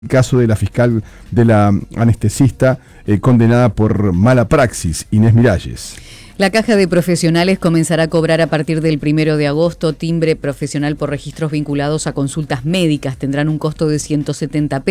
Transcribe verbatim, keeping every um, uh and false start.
Caso de la fiscal de la anestesista eh, condenada por mala praxis, Inés Miralles. La Caja de Profesionales comenzará a cobrar a partir del primero de agosto timbre profesional por registros vinculados a consultas médicas. Tendrán un costo de ciento setenta pesos.